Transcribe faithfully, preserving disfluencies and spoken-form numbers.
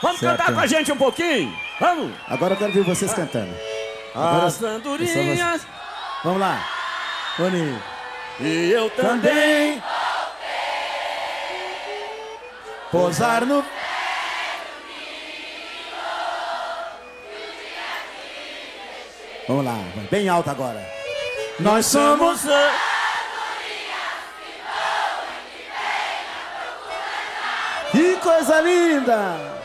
Vamos Certo. cantar com a gente um pouquinho? Vamos! Agora eu quero ver vocês cantando. Agora, As andorinhas vamos lá. Boninho. e eu também. Pousar no... Vamos lá, vai bem alto agora. Nós somos... Que coisa linda!